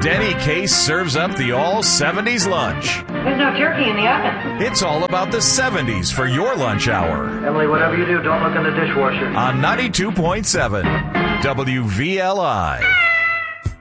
Denny Case serves up the all-70s lunch. There's no turkey in the oven. It's all about the 70s for your lunch hour. Emily, whatever you do, don't look in the dishwasher. On 92.7 WVLI.